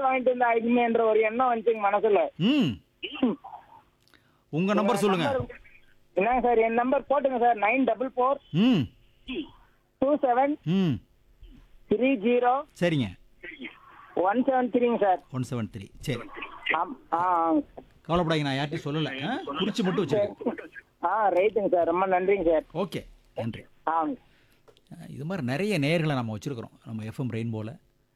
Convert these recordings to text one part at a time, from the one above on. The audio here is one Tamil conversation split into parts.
வாங்கிட்டு வந்து ஆயிடுமேன்ற ஒரு எண்ணம் வந்துச்சுங்க மனசுல. ம் உங்க நம்பர் சொல்லுங்க. என்னங்க சார், என் நம்பர் போட்டுங்க சார். 944 ம் 27 ம் 30 சரிங்க. 173ங்க சார். 173 சரி. ஆமாங்க கவலைப்படாதீங்க, நான் யார்ட்டையும் சொல்லலை. குறிச்சு மட்டும் வச்சிருக்கேன். ரைட்டுங்க சார், ரொம்ப நன்றிங்க சார். ஓகே நன்றி. ஆ இது மாதிரி நிறைய நேயர்களை நம்ம வச்சுருக்கிறோம் நம்ம எஃப்எம் ரெயின்போவில்.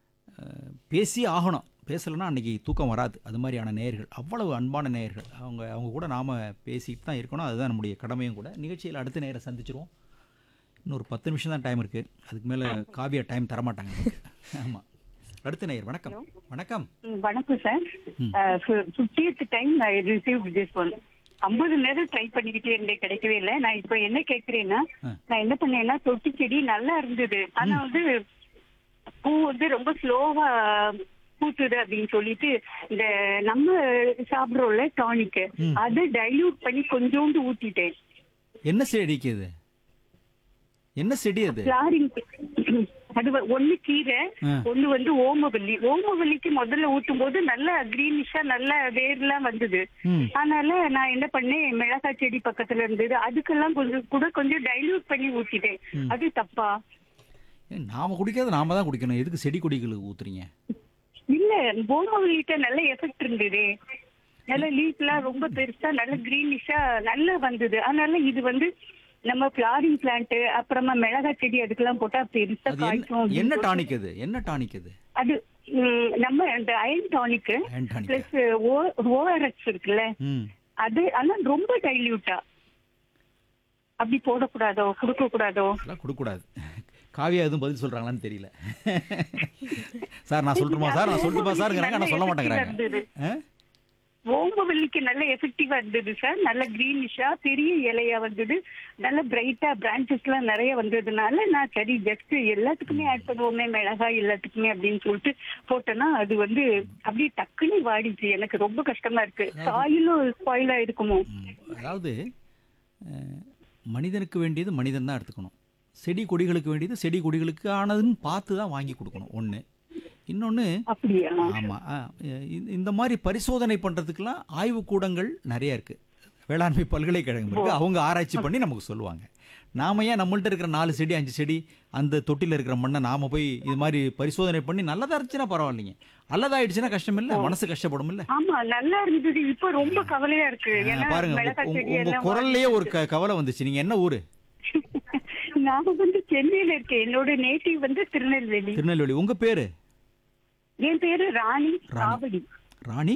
பேசி ஆகணும், பேசலைன்னா அன்றைக்கி தூக்கம் வராது. அது மாதிரியான நேயர்கள், அவ்வளவு அன்பான நேயர்கள். அவங்க கூட நாம் பேசிட்டு தான் இருக்கணும். அதுதான் நம்முடைய கடமையும் கூட. நிகழ்ச்சியில் அடுத்த நேரம் சந்திச்சிருவோம். இன்னொரு 10 நிமிஷம் தான் டைம் இருக்குது. அதுக்கு மேலே காவியா டைம் தரமாட்டாங்க. ஆமாம், அடுத்த நேயர். வணக்கம். வணக்கம். வணக்கம் sir. 50th time I receive this one. 50 நேரம் ட்ரை பண்ணிக்கிட்டே இருந்தேன், கிடைக்கவே இல்லை. நான் இப்போ என்ன கேட்குறேன்னா, நான் என்ன பண்ணேன்னா, தொட்டி செடி நல்லா இருந்தது. ஆனா வந்து பூ வந்து ரொம்ப ஸ்லோவா பூத்துது அப்படின்னு சொல்லிட்டு இந்த நம்ம சாப்பிடுறோம்ல டானிக், அதை டைல்யூட் பண்ணி கொஞ்சோண்டு ஊத்திட்டேன். என்ன செடிக்கு அது? என்ன செடி அது? ஃப்ளாரிங். அது ஒண்ணு கீரை, ஒண்ணு வந்து ஓமவல்லி. ஓமவல்லிக்கு முதல்ல ஊத்தும் போது நல்லா கிரீனிஷா நல்ல வேர்லாம் வந்தது. அதனால நான் என்ன பண்ணேன், மிளகாய் செடி பக்கத்துல இருந்தது, அதுக்கெல்லாம் கொஞ்சம் டைல்யூட் பண்ணி ஊத்திட்டேன். அது தப்பா? நாம குடிக்காத நாம தான் குடிக்கணும். எதுக்கு செடி கொடிகளுக்கு ஊத்துறீங்க? இல்ல, ஓமவல்லிட்ட நல்ல எஃபெக்ட் இருந்தது. நல்ல லீஃப் எல்லாம் ரொம்ப பெருசா நல்ல கிரீனிஷா நல்லா வந்தது. அதனால இது வந்து நம்ம ஃப்ளாரிங் பிளான்ட், அப்புறமா மிளகாய் செடி அதுக்கெல்லாம் போட்டா பெருசா காய்க்கும். என்ன டானிக் அது? என்ன டானிக் அது? அது நம்ம இந்த அயன் டானிக் பிளஸ் ஓஆர்எஸ் இருக்குல்ல அது. ஆனா ரொம்ப டைல்யூட்டா. அப்படி போடக்கூடாதோ, கொடுக்க கூடாதோ? கொடுக்க கூடாது. காவியா எதுவும் பதில் சொல்றாங்களான்னு தெரியல. சார் நான் சொல்லட்டுமா சார்? நான் சொல்லட்டுமா சார்? நான் சொல்ல மாட்டேங்கிறாங்க. ஓமவல்லிக்கு நல்ல எஃபெக்டிவா இருந்தது சார். நல்ல கிரீனிஷா பெரிய இலையா வந்தது, நல்ல பிரைட்டா பிரான்சஸ் எல்லாம் நிறைய வந்ததுனால நான் சரி ஜஸ்ட் எல்லாத்துக்குமே ஆட் பண்ணுவோமே மிளகாய் எல்லாத்துக்குமே அப்படின்னு சொல்லிட்டு போட்டேன்னா அது வந்து அப்படியே டக்குன்னு வாடிச்சு. எனக்கு ரொம்ப கஷ்டமா இருக்கு. சாயிலும் ஸ்பாயில் ஆயிருக்குமோ? அதாவது மனிதனுக்கு வேண்டியது மனிதன் தான் எடுத்துக்கணும். செடி கொடிகளுக்கு வேண்டியது செடி கொடிகளுக்கு ஆனதுன்னு பார்த்து தான் வாங்கி கொடுக்கணும். ஒன்று. இன்னொன்று, ஆமாம், இந்த மாதிரி பரிசோதனை பண்ணுறதுக்கெல்லாம் ஆய்வுக்கூடங்கள் நிறைய இருக்குது. வேளாண்மை பல்கலைக்கழகம் இருக்குது. அவங்க ஆராய்ச்சி பண்ணி நமக்கு சொல்லுவாங்க. நாம ஏன் நம்மள்ட்ட இருக்கிற 4 செடி 5 செடி அந்த தொட்டியில் இருக்கிற மண்ணை நாம போய் இது மாதிரி பரிசோதனை பண்ணி நல்லதா இருந்துச்சுன்னா பரவாயில்லைங்க, நல்லதாயிடுச்சுன்னா கஷ்டம் இல்லை, மனசு கஷ்டப்படும் இல்லை? ஆமா, நல்லா இருந்தது. இப்போ ரொம்ப கவலையா இருக்கு. பாருங்க, உங்க குரல்லையே ஒரு கவலை வந்துச்சு. நீங்க என்ன ஊரு? நான் வந்து சென்னையில இருக்கேன். என்னோட நேட்டிவ் வந்து திருநெல்வேலி. திருநெல்வேலி. உங்க பேரு? என் பேரு ராணி. ஆவடி. ராணி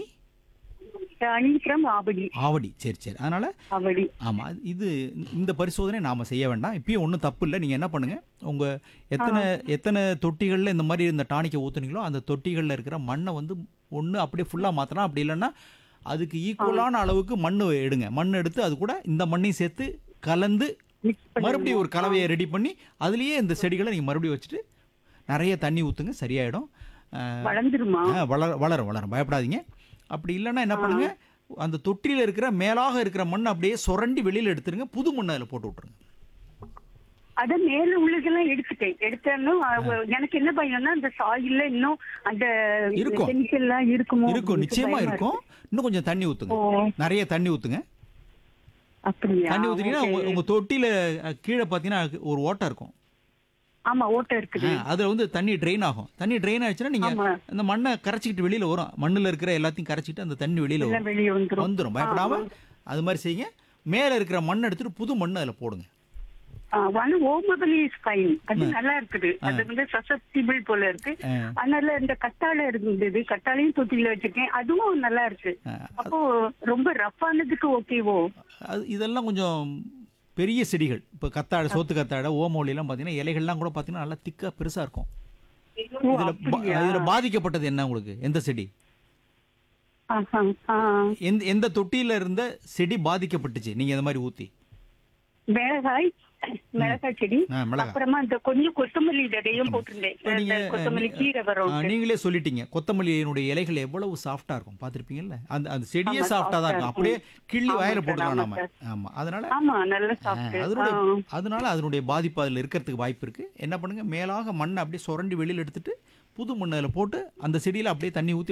ஃப்ரம் ஆவடி. ஆவடி. சரி சரி. அதனால ஆவடி. ஆமா, இது இந்த பரிசோதனை நாம செய்ய வேண்டாம். இப்பயும் ஒன்றும் தப்பு இல்லை. நீங்க என்ன பண்ணுங்க, உங்க எத்தனை தொட்டிகளில் இந்த மாதிரி இந்த டானிக்கை ஊத்துனீங்களோ அந்த தொட்டிகளில் இருக்கிற மண்ணை வந்து ஒன்று அப்படியே ஃபுல்லாக மாற்றலாம். அப்படி இல்லைன்னா அதுக்கு ஈக்குவலான அளவுக்கு மண் எடுங்க. மண் எடுத்து அது கூட இந்த மண்ணையும் சேர்த்து கலந்து மறுபடியும் ஒரு கலவையை ரெடி பண்ணி அதுலேயே இந்த செடிகளை நீங்கள் மறுபடியும் வச்சுட்டு நிறைய தண்ணி ஊற்றுங்க, சரியாயிடும். வளரும், பயப்படாதீங்க. அப்படி இல்லைன்னா என்ன பண்ணுங்க, அந்த தொட்டியில் இருக்கிற மேலாக இருக்கிற மண் அப்படியே சுரண்டி வெளியில் எடுத்துருங்க, புது மண்ணை அதில் போட்டு விட்டுருங்க. அத மேல உள்ளதெல்லாம் எடுத்தேன்னு எனக்கு என்ன பயம்னா அந்த சாயில்ல இன்னும் அந்த கெமிக்கல்லாம் இருக்குமோ? இருக்கும், நிச்சயமா இருக்கும். இன்னும் கொஞ்சம் தண்ணி ஊத்துங்க, நிறைய தண்ணி ஊத்துங்க. அப்படியா? தண்ணி ஊத்துனீங்கன்னா உங்க தொட்டியில கீழே பாத்தீங்கன்னா ஒரு ஓட்டை இருக்கும். ஆமா, ஓட்டை இருக்குது. அதுல வந்து தண்ணி ட்ரெயின் ஆகும். தண்ணி ட்ரெயின் ஆயிடுச்சுன்னா நீங்க அந்த மண்ணை கரைச்சிக்கிட்டு வெளியில வரும். மண்ணுல இருக்கிற எல்லாத்தையும் கரைச்சிட்டு அந்த தண்ணி வெளியில வந்துடும். பயப்படாம அது மாதிரி செய்யுங்க. மேல இருக்கிற மண் எடுத்துட்டு புது மண் அதுல போடுங்க. ஓமவல்லி இஸ் ஃபைன். அது நல்லா இருக்குது. அது வந்து சசப்டிபிள் போல இருக்கு. அதனால இந்த கத்தாழை இருந்தது, கத்தாழையும் தொட்டியில வச்சிருக்கேன், அதுவும் நல்லா இருக்கு. அப்போ ரொம்ப ரஃப்பானதுக்கு ஓகேவோ? இதெல்லாம் கொஞ்சம் பெரிய செடிகள். இப்போ கத்தாழை, சோத்து கத்தாழை, ஓமவல்லிலாம் பார்த்தீங்கன்னா இலைகள்லாம் கூட பார்த்தீங்கன்னா நல்லா திக்கா பெருசா இருக்கும். இதுல பாதிக்கப்பட்டது என்ன உங்களுக்கு? எந்த செடி? எந்த தொட்டியில இருந்த செடி பாதிக்கப்பட்டுச்சு நீங்க இந்த மாதிரி ஊத்தி? மிளகாய் செடி, அப்புறமா இந்த கொஞ்சம் கொத்தமல்லி விதையும் போட்டிருந்தேன். கொத்தமல்லி கீரை வரும். நீங்களே சொல்லிட்டீங்க, கொத்தமல்லியினுடைய இலைகள் எவ்வளவு சாஃப்டா இருக்கும் பாத்திருப்பீங்கல்ல? அந்த செடியே சாஃப்டா தான் இருக்கும். அப்படியே கிள்ளி வாயில போட்டுக்கலாம் நாம. ஆமா, அதனால அதனுடைய பாதிப்பு அதுல இருக்கிறதுக்கு வாய்ப்பு இருக்கு. என்ன பண்ணுங்க, மேலாக மண்ணை அப்படியே சுரண்டி வெளியில எடுத்துட்டு புது மண் அதில் போட்டு அந்த செடியில அப்படியே தண்ணி ஊற்றி